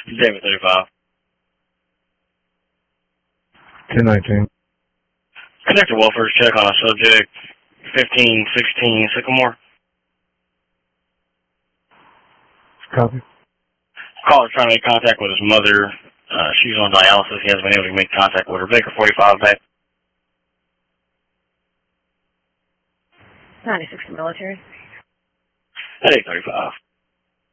David 35. 1019. Conduct a welfare check on a subject, 1516 Sycamore. Copy. Caller trying to make contact with his mother. She's on dialysis. He hasn't been able to make contact with her. Baker 45 back. 96 military. At 835.